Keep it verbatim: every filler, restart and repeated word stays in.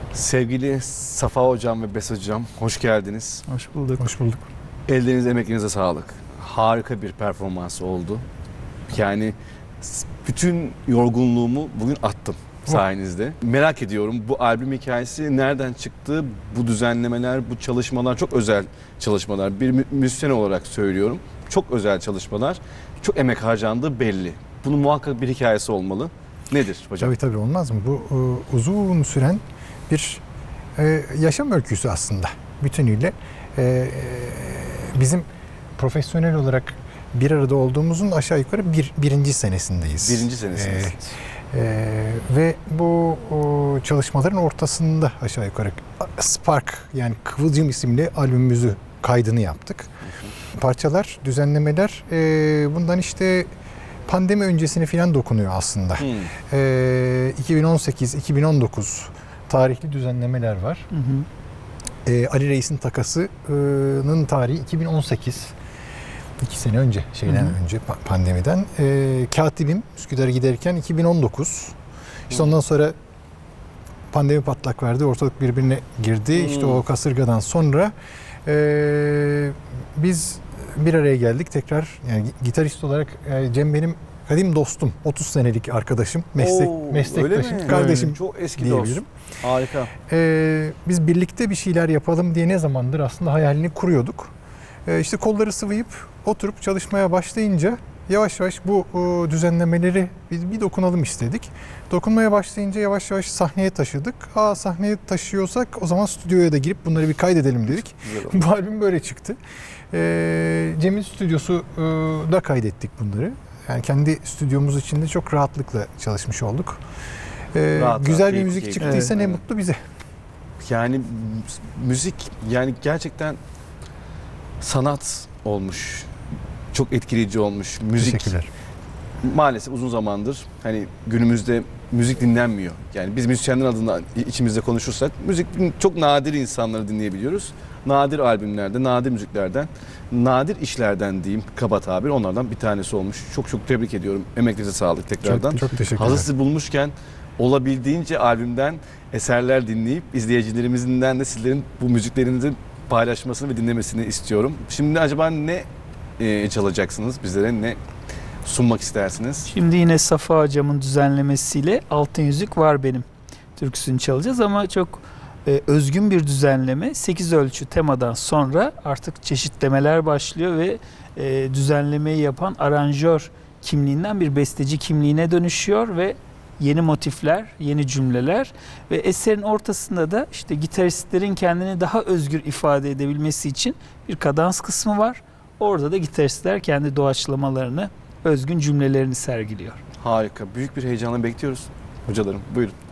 Sevgili Safa Hocam ve Bes Hocam, hoş geldiniz. Hoş bulduk. Hoş bulduk. Ellerinize, emeklerinize sağlık. Harika bir performans oldu. Yani bütün yorgunluğumu bugün attım sayenizde. Merak ediyorum, bu albüm hikayesi nereden çıktı? Bu düzenlemeler, bu çalışmalar çok özel çalışmalar. Bir mü- müzisyen olarak söylüyorum. Çok özel çalışmalar. Çok emek harcandığı belli. Bunun muhakkak bir hikayesi olmalı. Nedir hocam? Tabii tabii, olmaz mı? Bu e, uzun süren bir e, yaşam öyküsü aslında bütünüyle. E, bizim profesyonel olarak bir arada olduğumuzun aşağı yukarı bir, birinci senesindeyiz. Birinci senesiniz. E, e, ve bu o, çalışmaların ortasında aşağı yukarı Spark, yani Kıvılcım isimli albümümüzü kaydını yaptık. Parçalar, düzenlemeler e, bundan işte pandemi öncesine falan dokunuyor aslında. Hmm. E, iki bin on sekiz iki bin on dokuz tarihli düzenlemeler var. Hı hı. E, Ali Reis'in takasının tarihi iki bin on sekiz. iki sene önce, şeyden Hı hı. önce pandemiden. E, Katibim Üsküdar'a giderken iki bin on dokuz. İşte ondan sonra pandemi patlak verdi. Ortalık birbirine girdi. Hmm. İşte o kasırgadan sonra e, biz bir araya geldik tekrar. Yani gitarist olarak e, Cem benim kadim dostum, otuz senelik arkadaşım, meslek Oo, meslektaşım, öyle mi? kardeşim Çok eski diyebilirim. dost. Harika. Ee, biz birlikte bir şeyler yapalım diye ne zamandır aslında hayalini kuruyorduk. Ee, işte kolları sıvayıp oturup çalışmaya başlayınca yavaş yavaş bu o, düzenlemeleri bir, bir dokunalım istedik. Dokunmaya başlayınca yavaş yavaş sahneye taşıdık. Aa, sahneye taşıyorsak o zaman stüdyoya da girip bunları bir kaydedelim dedik. Güzel oldu. Bu albüm böyle çıktı. Ee, Cem'in stüdyosu e, da kaydettik bunları. Yani kendi stüdyomuz içinde çok rahatlıkla çalışmış olduk. Ee, Rahat, güzel rahat, bir keyifli, müzik keyifli. çıktıysa Evet, ne evet. mutlu bize. Yani müzik, yani gerçekten sanat olmuş. Çok etkileyici olmuş. Müzik Teşekkürler. maalesef uzun zamandır hani günümüzde müzik dinlenmiyor. Yani biz müzisyenler adına içimizde konuşursak müzik çok nadir insanları dinleyebiliyoruz. Nadir albümlerde, nadir müziklerden, nadir işlerden diyeyim, kaba tabir, onlardan bir tanesi olmuş. Çok çok tebrik ediyorum. Emeklerinize sağlık tekrardan. Çok, çok teşekkürler. Hazır sizi bulmuşken olabildiğince albümden eserler dinleyip izleyicilerimizden de sizlerin bu müziklerinizi paylaşmasını ve dinlemesini istiyorum. Şimdi acaba ne e, çalacaksınız? Bizlere ne sunmak istersiniz? Şimdi yine Safa Hocam'ın düzenlemesiyle Altın Yüzük Var Benim türküsünü çalacağız ama çok e, özgün bir düzenleme. sekiz ölçü temadan sonra artık çeşitlemeler başlıyor ve e, düzenlemeyi yapan aranjör kimliğinden bir besteci kimliğine dönüşüyor ve yeni motifler, yeni cümleler ve eserin ortasında da işte gitaristlerin kendini daha özgür ifade edebilmesi için bir kadans kısmı var. Orada da gitaristler kendi doğaçlamalarını, özgün cümlelerini sergiliyor. Harika. Büyük bir heyecanla bekliyoruz. Hocalarım buyurun.